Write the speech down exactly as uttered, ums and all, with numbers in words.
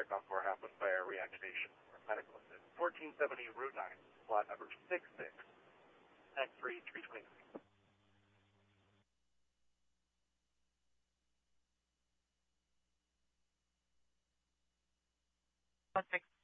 aircraft four happened by a reactivation or medical assist. fourteen seventy Route nine, slot number six six, X three three twenty-nine. Six